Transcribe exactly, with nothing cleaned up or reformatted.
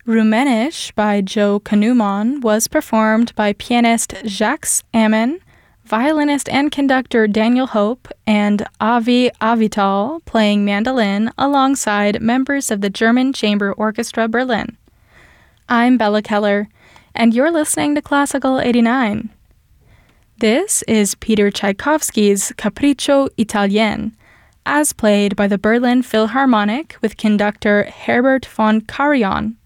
Rumänisch by Joe Kanuman was performed by pianist Jacques Ammon, violinist and conductor Daniel Hope, and Avi Avital playing mandolin alongside members of the German Chamber Orchestra Berlin. I'm Bella Keller, and you're listening to Classical eighty-nine. This is Peter Tchaikovsky's Capriccio Italien, as played by the Berlin Philharmonic with conductor Herbert von Karajan.